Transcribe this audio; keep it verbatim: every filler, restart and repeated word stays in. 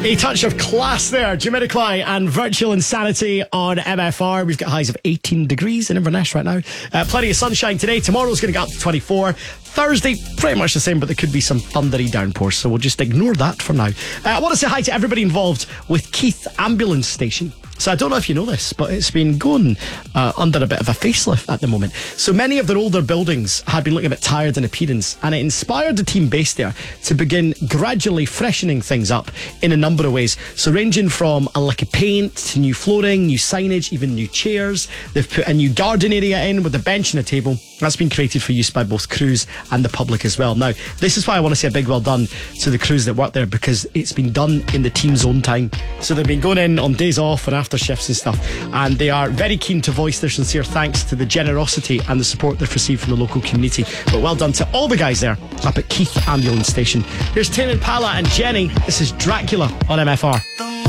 A touch of class there. Jamiroquai and Virtual Insanity on M F R. We've got highs of eighteen degrees in Inverness right now. Uh, plenty of sunshine today. Tomorrow's going to get up to twenty-four. Thursday, pretty much the same, but there could be some thundery downpours, so we'll just ignore that for now. Uh, I want to say hi to everybody involved with Keith Ambulance Station. So I don't know if you know this, but it's been going uh, under a bit of a facelift at the moment. So many of their older buildings had been looking a bit tired in appearance, and it inspired the team based there to begin gradually freshening things up in a number of ways. So ranging from a lick of paint to new flooring, new signage, even new chairs. They've put a new garden area in with a bench and a table. That's been created for use by both crews and the public as well. Now, this is why I want to say a big well done to the crews that work there, because it's been done in the team's own time. So they've been going in on days off and after shifts and stuff, and they are very keen to voice their sincere thanks to the generosity and the support they've received from the local community. But well done to all the guys there up at Keith Ambulance Station. Here's Tame Impala and Jenny. This is Dracula on M F R.